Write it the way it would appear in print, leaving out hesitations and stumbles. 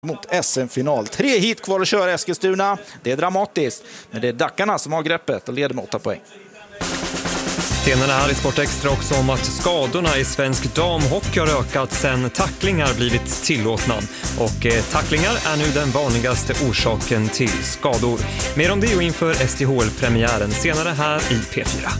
mot SM-final. 3 hit kvar att köra Eskilstuna. Det är dramatiskt, men det är Dackarna som har greppet och leder med 8 poäng. Senare här i Sport Extra också om att skadorna i svensk damhockey har ökat sedan tacklingar blivit tillåtna. Och tacklingar är nu den vanligaste orsaken till skador. Mer om det och inför STHL-premiären senare här i P4.